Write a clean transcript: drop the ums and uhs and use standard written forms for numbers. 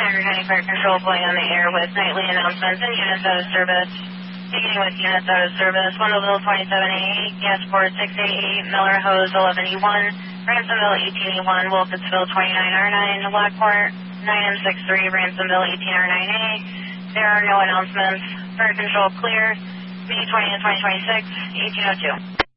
Tiger County Fire Control going on the air with nightly announcements and units out of service. Beginning with units out of service, Wendellville 2788, Gasport 688, Miller Hose 11E1, Ransomville 18E1, Wilkesville 29R9, Lockport 9M63, Ransomville 18R9A. There are no announcements. Fire Control clear, May 20th, 2026, 1802.